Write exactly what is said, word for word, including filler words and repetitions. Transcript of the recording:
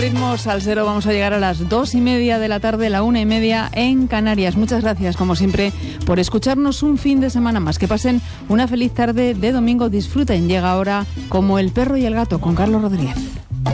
Ritmos al cero, vamos a llegar a las dos y media de la tarde, la una y media en Canarias. Muchas gracias, como siempre, por escucharnos un fin de semana más. Que pasen una feliz tarde de domingo. Disfruten. Llega ahora Como el perro y el gato con Carlos Rodríguez.